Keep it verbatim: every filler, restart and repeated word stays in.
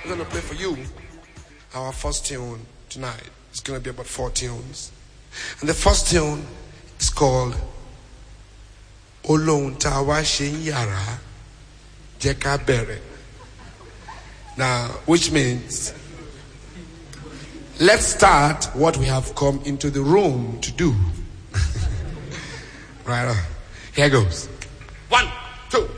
I'm going to play for you our first tune tonight. It's going to be about four tunes. And the first tune is called Olohun Ta Wa Se Yara Jẹ́ Ká Bẹ̀rẹ̀. Now, which means, let's start what we have come into the room to do. Right on. Here goes. One, two.